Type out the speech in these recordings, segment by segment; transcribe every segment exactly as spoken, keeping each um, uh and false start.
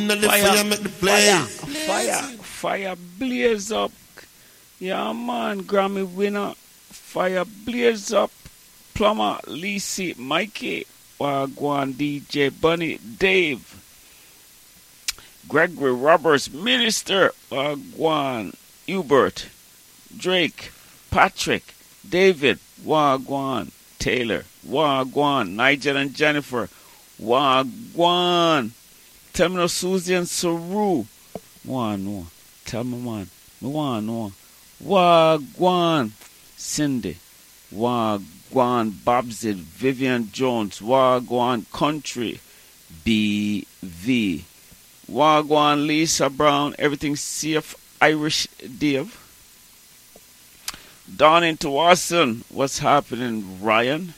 Fire, fire, fire, fire, blaze up. Yeah, man, Grammy winner. Fire, blaze up. Plumber, Lisi, Mikey, Wagwan, D J, Bunny, Dave, Gregory Roberts, Minister, Wagwan, Hubert, Drake, Patrick, David, Wagwan, Taylor, Wagwan, Nigel and Jennifer, Wagwan, tell me no Susie and Saru, one more, tell me one, me one more, Wagwan, Cindy, Wagwan, Bobzid, Vivian Jones, Wagwan Country, B V, Wagwan, Lisa Brown, everything safe, Irish Dave. Down into Watson, what's happening, Ryan?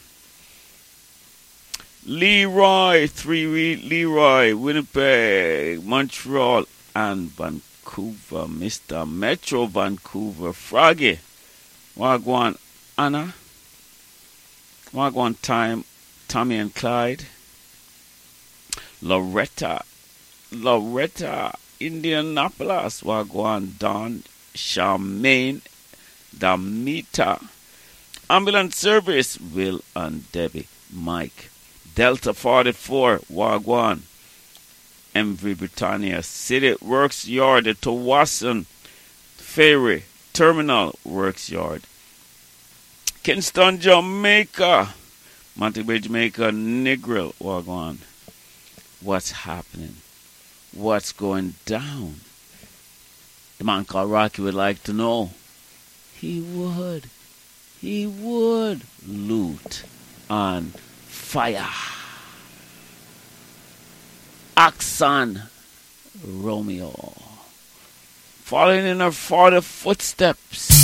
Leroy, three Leroy, Winnipeg, Montreal, and Vancouver, Mister Metro Vancouver, Froggy, Wagwan, Anna, Wagwan Time, Tommy and Clyde, Loretta, Loretta, Indianapolis, Wagwan, Don, Charmaine, Damita, Ambulance Service, Will and Debbie, Mike, Delta forty-four, Wagwan, M V Britannia, City Works Yard, Tawasan, Ferry, Terminal Works Yard, Kingston, Jamaica, Montego, Jamaica, Negril, Wagwan. What's happening? What's going down? The man called Rocky would like to know. He would. He would loot on fire. Oxon Romeo. Following in her father's footsteps.